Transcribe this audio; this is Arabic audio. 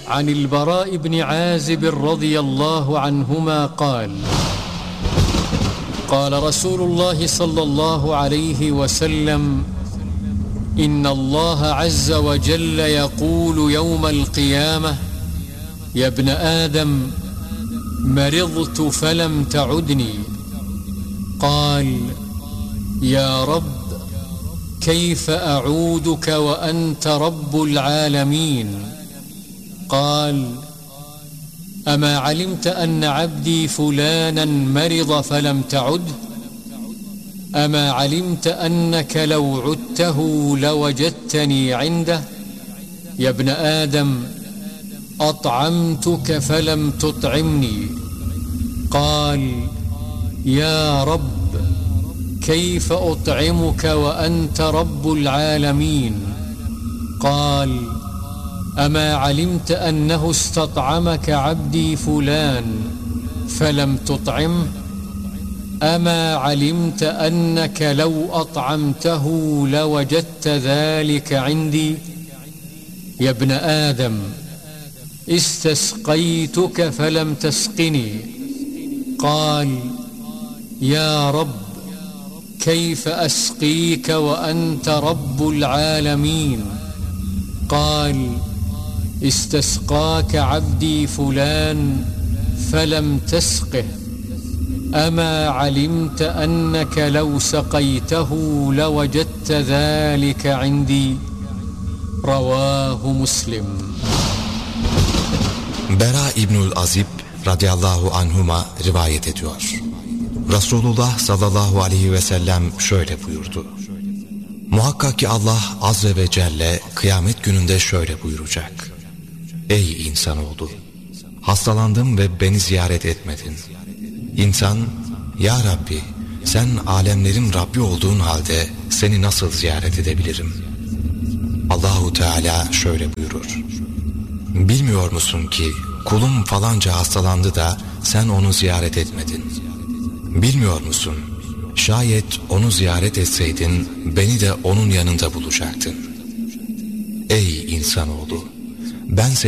عن البراء بن عازب رضي الله عنهما قال: قال رسول الله صلى الله عليه وسلم: إن الله عز وجل يقول يوم القيامة: يا ابن آدم، مرضت فلم تعدني. قال: يا رب، كيف أعودك وأنت رب العالمين؟ قال: أما علمت أن عبدي فلانا مرض فلم تعده؟ أما علمت أنك لو عدته لوجدتني عنده؟ يا ابن آدم، أطعمتك فلم تطعمني. قال: يا رب، كيف أطعمك وأنت رب العالمين؟ قال: أما علمت أنه استطعمك عبدي فلان فلم تطعمه؟ أما علمت أنك لو أطعمته لوجدت ذلك عندي؟ يا ابن آدم، استسقيتك فلم تسقني. قال: يا رب، كيف أسقيك وأنت رب العالمين؟ قال: استسقاك عبدي فلان فلم تسقه. أما علمت أنك لو سقيته لوجدت ذلك عندي؟ رواه مسلم. Bera İbnül Azib radıyallahu anhuma rivayet ediyor. Resulullah sallallahu aleyhi ve sellem şöyle buyurdu: Muhakkak ki Allah azze ve celle kıyamet gününde şöyle buyuracak: Ey insanoğlu! Hastalandım ve beni ziyaret etmedin. İnsan, ya Rabbi, sen alemlerin Rabbi olduğun halde seni nasıl ziyaret edebilirim? Allahu Teala şöyle buyurur: Bilmiyor musun ki kulum falanca hastalandı da sen onu ziyaret etmedin? Bilmiyor musun? Şayet onu ziyaret etseydin beni de onun yanında bulacaktın. Ey insanoğlu! Ben